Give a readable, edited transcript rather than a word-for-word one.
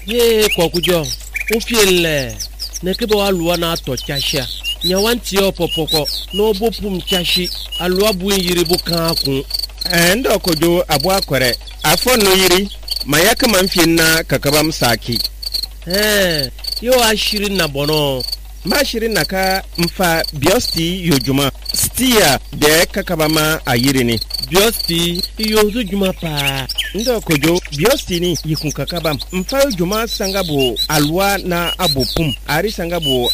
Ye kwakujo. Ufiele. Nekebo alua na to chasha. Nyawanti opopoko. No bopum chashi. Alua bu yiribu kanku. Endo kojo abwa kwere. Afo no yiri. Mayaka manfiena kakabam saki. Yo ashiri na bono. Mashiri naka mfa biosti yojuma. Stia de kakabama ayirini. Biosti yozu juma pa. Ndo kojo biosti ni yikun kakabam. Mfa yojuma sangabo alwa na abopum. Ari sangabo